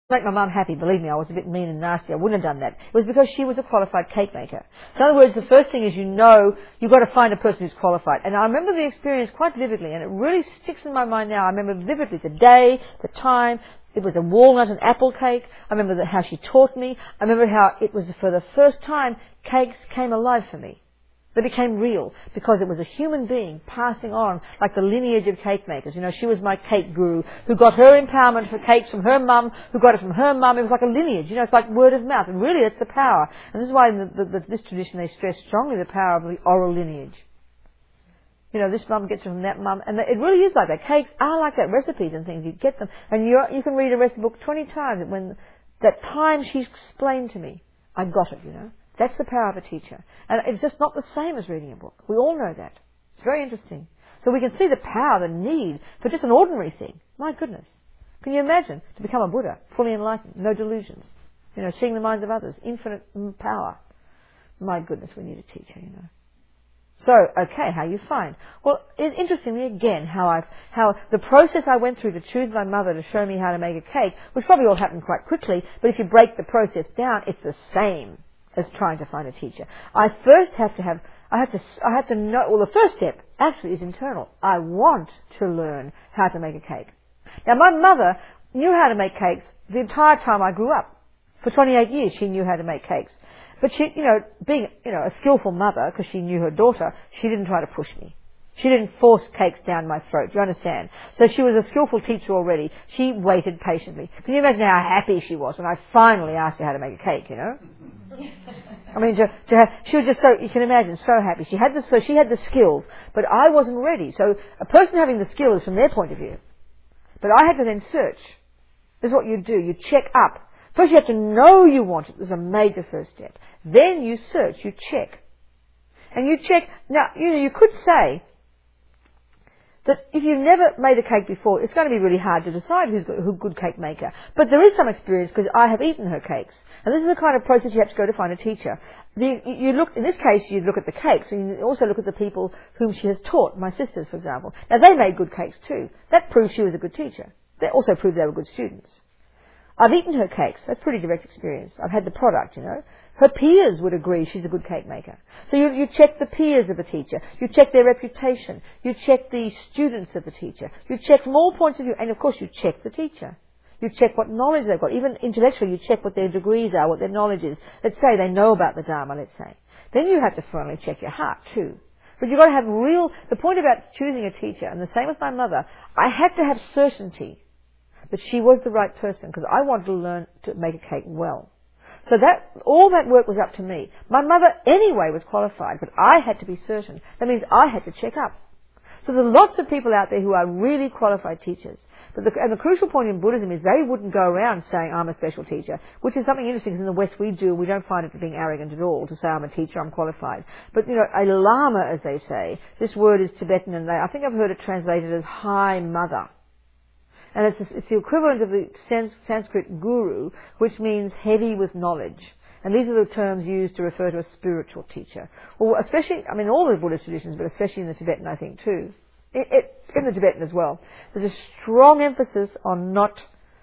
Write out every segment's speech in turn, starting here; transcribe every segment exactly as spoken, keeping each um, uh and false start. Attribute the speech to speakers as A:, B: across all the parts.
A: make my mum happy, believe me, I was a bit mean and nasty. I wouldn't have done that. It was because she was a qualified cake maker. So in other words, the first thing is you know you've got to find a person who's qualified. And I remember the experience quite vividly, and it really sticks in my mind now. I remember vividly the day, the time. It was a walnut and apple cake. I remember the, how she taught me. I remember how it was for the first time cakes came alive for me. They became real because it was a human being passing on like the lineage of cake makers. You know, she was my cake guru who got her empowerment for cakes from her mum, who got it from her mum. It was like a lineage. You know, it's like word of mouth. And really, it's the power. And this is why in the, the, the, this tradition they stress strongly the power of the oral lineage. You know, this mum gets it from that mum. And it really is like that. Cakes are like that. Recipes and things. You get them. And you you can read a recipe book twenty times. When that time she explained to me, I got it, you know. That's the power of a teacher. And it's just not the same as reading a book. We all know that. It's very interesting. So we can see the power, the need for just an ordinary thing. My goodness. Can you imagine to become a Buddha, fully enlightened, no delusions, you know, seeing the minds of others, infinite power. My goodness, we need a teacher, you know. So, okay, how you find? Well, it, interestingly, again, how I, how the process I went through to choose my mother to show me how to make a cake, which probably all happened quite quickly, but if you break the process down, it's the same as trying to find a teacher. I first have to have, I have to, I have to know, well, the first step actually is internal. I want to learn how to make a cake. Now, my mother knew how to make cakes the entire time I grew up. For twenty-eight years, she knew how to make cakes. But she, you know, being, you know, a skillful mother, because she knew her daughter, she didn't try to push me. She didn't force cakes down my throat, do you understand? So she was a skillful teacher already. She waited patiently. Can you imagine how happy she was when I finally asked her how to make a cake, you know? I mean, to, to have, she was just so, you can imagine, so happy. She had the, so she had the skills, but I wasn't ready. So a person having the skill is from their point of view. But I had to then search. This is what you do. You check up. First you have to know you want it. There's a major first step. Then you search, you check. And you check, now, you know, you could say that if you've never made a cake before, it's going to be really hard to decide who's a good cake maker. But there is some experience because I have eaten her cakes. And this is the kind of process you have to go to find a teacher. The, you look, in this case, you look at the cakes, and you also look at the people whom she has taught, my sisters, for example. Now, they made good cakes too. That proves she was a good teacher. That also proved they were good students. I've eaten her cakes. That's pretty direct experience. I've had the product, you know. Her peers would agree she's a good cake maker. So you, you check the peers of the teacher. You check their reputation. You check the students of the teacher. You check from all points of view. And, of course, you check the teacher. You check what knowledge they've got. Even intellectually, you check what their degrees are, what their knowledge is. Let's say they know about the Dharma, let's say. Then you have to finally check your heart, too. But you've got to have real... The point about choosing a teacher, and the same with my mother, I had to have certainty that she was the right person because I wanted to learn to make a cake well. So that, all that work was up to me. My mother anyway was qualified, but I had to be certain. That means I had to check up. So there's lots of people out there who are really qualified teachers. But the, and the crucial point in Buddhism is they wouldn't go around saying, I'm a special teacher, which is something interesting because in the West we do, we don't find it being arrogant at all to say, I'm a teacher, I'm qualified. But, you know, a lama, as they say, this word is Tibetan and they, I think I've heard it translated as high mother. And it's, it's the equivalent of the Sanskrit guru, which means heavy with knowledge. And these are the terms used to refer to a spiritual teacher. Well, especially, I mean, all the Buddhist traditions, but especially in the Tibetan, I think, too. It, it, in the Tibetan as well. There's a strong emphasis on not,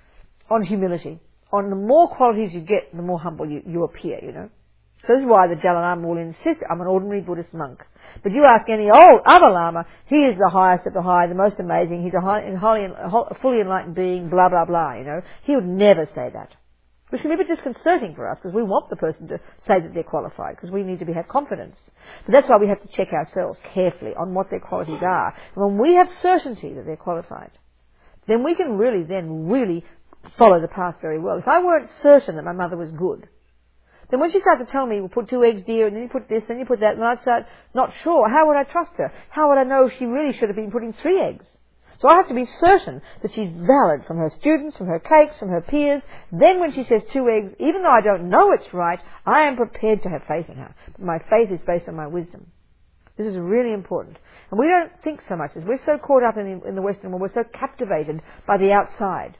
A: on humility. On the more qualities you get, the more humble you, you appear, you know. So this is why the Dalai Lama will insist, I'm an ordinary Buddhist monk. But you ask any old other Lama, he is the highest of the high, the most amazing, he's a, high, highly, a fully enlightened being, blah, blah, blah, you know. He would never say that. Which can be a bit disconcerting for us, because we want the person to say that they're qualified, because we need to be, have confidence. But that's why we have to check ourselves carefully on what their qualities are. And when we have certainty that they're qualified, then we can really, then really follow the path very well. If I weren't certain that my mother was good, then when she started to tell me, we'll put two eggs here, and then you put this, then you put that, and I'd start not sure, how would I trust her? How would I know if she really should have been putting three eggs? So I have to be certain that she's valid from her students, from her cakes, from her peers. Then when she says two eggs, even though I don't know it's right, I am prepared to have faith in her. But my faith is based on my wisdom. This is really important. And we don't think so much, as we're so caught up in the, in the Western world, we're so captivated by the outside.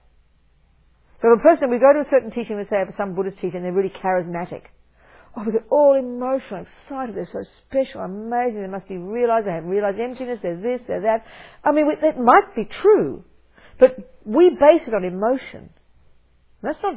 A: So if a person, we go to a certain teaching, let's say for some Buddhist teaching, they're really charismatic. Oh, we get all emotional, excited, they're so special, amazing, they must be realized, they have realized emptiness, there's this, there's that. I mean, it might be true, but we base it on emotion. That's not